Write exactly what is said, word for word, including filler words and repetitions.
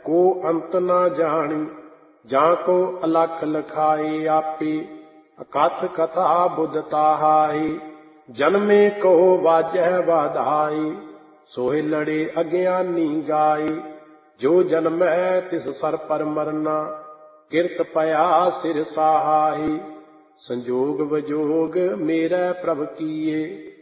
को अंत न जानी। जाको अलख लखाए आपे अकथ कथा बुद्धता हाय। जन्मे को वाजह वाधाई सोहे लड़े अज्ञानी गाय। जो जन्म है तिस सर पर मरना किरत पया सिर सहाय। संजोग वजोग मेरे प्रभ कीए